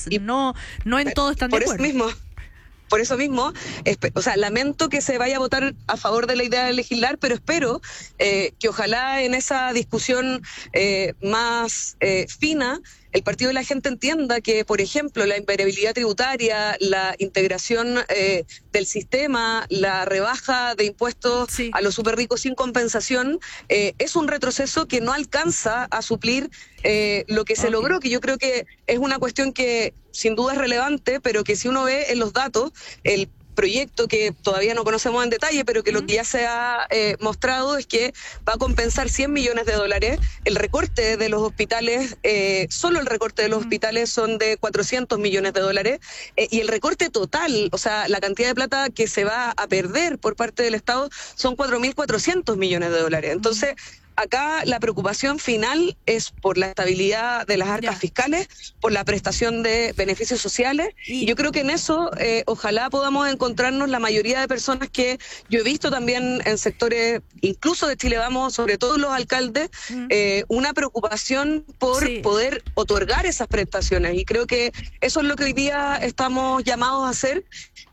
sectores, no en todo están de acuerdo. Por eso mismo, lamento que se vaya a votar a favor de la idea de legislar, pero espero que ojalá en esa discusión más fina, el Partido de la Gente entienda que, por ejemplo, la invariabilidad tributaria, la integración del sistema, la rebaja de impuestos a los súper ricos sin compensación, es un retroceso que no alcanza a suplir lo que se logró, que yo creo que es una cuestión que sin duda es relevante, pero que si uno ve en los datos, el proyecto que todavía no conocemos en detalle, pero que lo que ya se ha mostrado es que va a compensar $100 millones. El recorte de los hospitales, solo el recorte de los hospitales son de $400 millones, y el recorte total, o sea, la cantidad de plata que se va a perder por parte del Estado son $4.400 millones. Entonces, acá la preocupación final es por la estabilidad de las arcas fiscales, por la prestación de beneficios sociales, y yo creo que en eso ojalá podamos encontrarnos la mayoría de personas que yo he visto también en sectores, incluso de Chile Vamos, sobre todo los alcaldes, una preocupación por poder otorgar esas prestaciones, y creo que eso es lo que hoy día estamos llamados a hacer.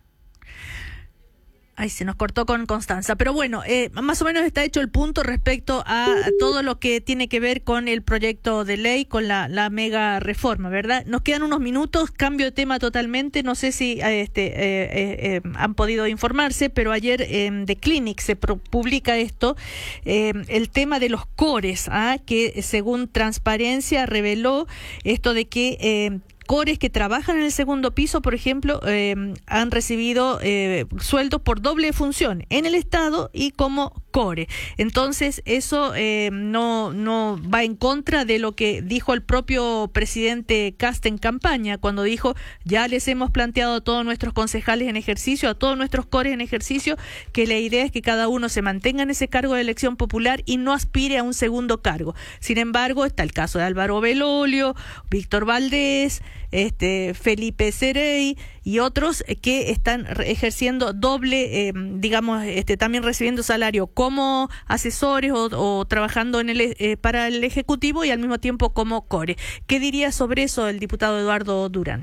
Ay, se nos cortó con Constanza. Pero bueno, más o menos está hecho el punto respecto a todo lo que tiene que ver con el proyecto de ley, con la mega reforma, ¿verdad? Nos quedan unos minutos, cambio de tema totalmente. No sé si han podido informarse, pero ayer The Clinic se publica esto, el tema de los cores, que según Transparencia reveló esto de que cores que trabajan en el segundo piso, por ejemplo, han recibido sueldos por doble función en el Estado y como core. Entonces, eso no va en contra de lo que dijo el propio presidente Kast en campaña, cuando dijo, ya les hemos planteado a todos nuestros concejales en ejercicio, a todos nuestros cores en ejercicio, que la idea es que cada uno se mantenga en ese cargo de elección popular y no aspire a un segundo cargo. Sin embargo, está el caso de Álvaro Belolio, Víctor Valdés, Felipe Cerey y otros que están ejerciendo doble, también recibiendo salario como asesores o trabajando para el Ejecutivo y al mismo tiempo como core. ¿Qué diría sobre eso el diputado Eduardo Durán?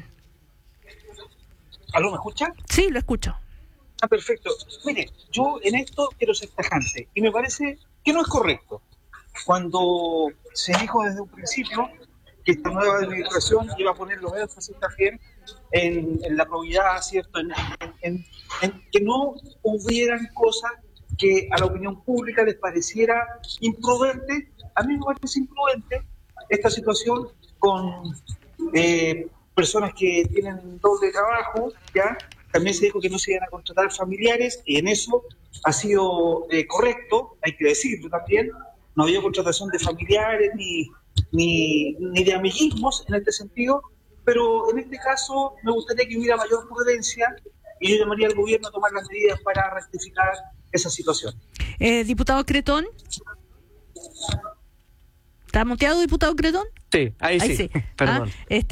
¿Aló, me escucha? Sí, lo escucho. Perfecto. Mire, yo en esto quiero ser tajante y me parece que no es correcto. Cuando se dijo desde un principio que esta nueva administración iba a poner los énfasis también en la probidad, ¿cierto? En que no hubieran cosas que a la opinión pública les pareciera imprudente. A mí me parece imprudente esta situación con personas que tienen doble trabajo, ¿ya? También se dijo que no se iban a contratar familiares, y en eso ha sido correcto, hay que decirlo también. No había contratación de familiares ni de amiguismos en este sentido, pero en este caso me gustaría que hubiera mayor prudencia y yo llamaría al gobierno a tomar las medidas para rectificar esa situación. Diputado Cretón. ¿Está muteado, diputado Cretón? Sí, ahí sí. Perdón.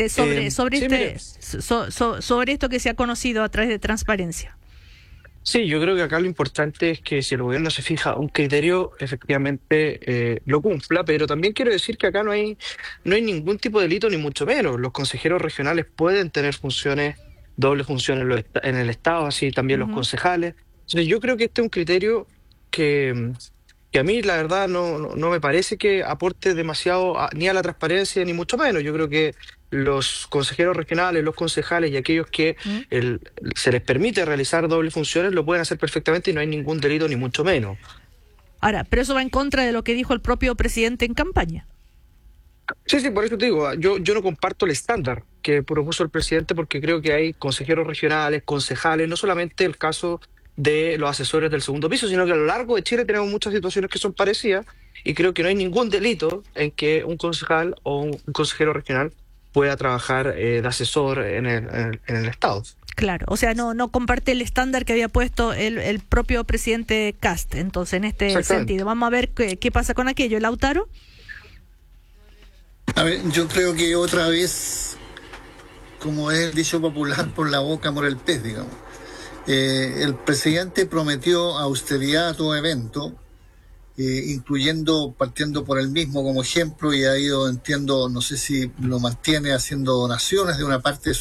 Sobre esto que se ha conocido a través de Transparencia. Sí, yo creo que acá lo importante es que si el gobierno se fija un criterio, efectivamente lo cumpla, pero también quiero decir que acá no hay ningún tipo de delito, ni mucho menos. Los consejeros regionales pueden tener doble función en el Estado, así también los concejales. Entonces, yo creo que este es un criterio que a mí, la verdad, no me parece que aporte demasiado ni a la transparencia, ni mucho menos. Yo creo que los consejeros regionales, los concejales y aquellos que se les permite realizar dobles funciones lo pueden hacer perfectamente y no hay ningún delito ni mucho menos. Ahora, pero eso va en contra de lo que dijo el propio presidente en campaña. Sí, por eso te digo, yo no comparto el estándar que propuso el presidente, porque creo que hay consejeros regionales, concejales, no solamente el caso de los asesores del segundo piso, sino que a lo largo de Chile tenemos muchas situaciones que son parecidas, y creo que no hay ningún delito en que un concejal o un consejero regional pueda trabajar de asesor en el Estado. Claro, o sea, no comparte el estándar que había puesto el propio presidente Kast, entonces, en este sentido. Vamos a ver qué pasa con aquello. ¿Lautaro? A ver, yo creo que otra vez, como es el dicho popular, por la boca muere el pez, digamos. El presidente prometió austeridad a todo evento, partiendo por él mismo como ejemplo, y ha ido, entiendo, no sé si lo mantiene haciendo donaciones de una parte de